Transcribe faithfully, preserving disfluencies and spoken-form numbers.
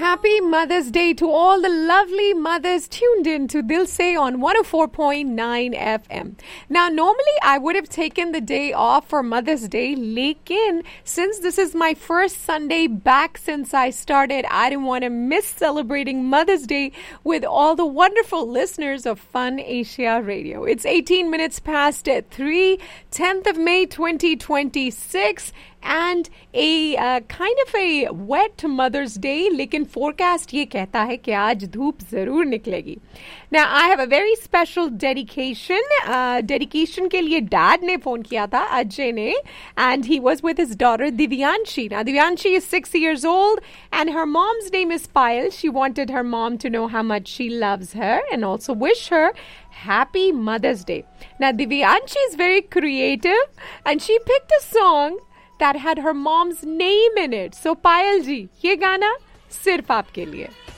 Happy Mother's Day to all the lovely mothers tuned in to Dil Se on one oh four point nine F M. Now, normally I would have taken the day off for Mother's Day, lekin since this is my first Sunday back since I started, I didn't want to miss celebrating Mother's Day with all the wonderful listeners of Fun Asia Radio. It's eighteen minutes past three, tenth of May twenty twenty-six. And a uh, kind of a wet Mother's Day, लेकिन forecast ये कहता है कि आज धूप जरूर निकलेगी. Now I have a very special dedication. Uh, dedication के लिए dad ने phone किया था, अजय ने, and he was with his daughter Divyanshi. Now Divyanshi is six years old and her mom's name is Payal. She wanted her mom to know how much she loves her and also wish her Happy Mother's Day. Now Divyanshi is very creative and she picked a song that had her mom's name in it. So Payal ji, ये गाना सिर्फ आपके लिए.